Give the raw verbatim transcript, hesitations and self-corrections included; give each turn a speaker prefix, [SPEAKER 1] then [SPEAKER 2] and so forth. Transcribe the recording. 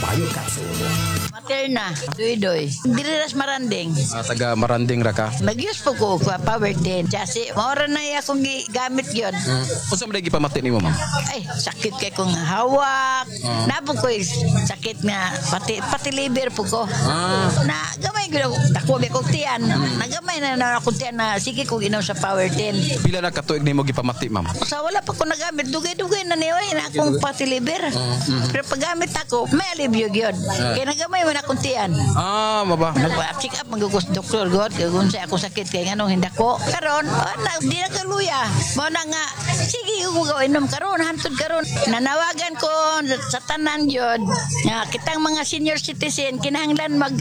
[SPEAKER 1] bayot kapsulo.
[SPEAKER 2] Materna, duy-duy. Diriras maranding.
[SPEAKER 3] Ah, taga Maranding ra ka.
[SPEAKER 2] Nag-use po ko ko power ten. Kasi maura na iya akong gamit yun.
[SPEAKER 3] Hmm. Unsa man lagi pamati nimo, ma'am?
[SPEAKER 2] Ay, sakit kay kong hawak. Nabo ko sakit nga pati pati liver po ko.
[SPEAKER 3] Ah.
[SPEAKER 2] Na gamay gyud dako mi kog tiyan. Nagamay na na akong tiyan na sige kog inom sa power ten.
[SPEAKER 3] Pila na katuig nimo gipamati, ma'am?
[SPEAKER 2] Sa wala pa ko nagamit dugay-dugay na niyo na akong pati liver. Pero paggamit ako, may alibyo gyud. Kaya nagamay man akong tiyan.
[SPEAKER 3] Ah, maba.
[SPEAKER 2] Nagpa-check up magugos doktor god kung sa ako sakit kay nganong hindi ko karon oh, na, di na kaluya mo na nga sige ko inom karon hantod karon nanawagan ko sa tanan yun nga kitang mga senior citizen kinahanglan mag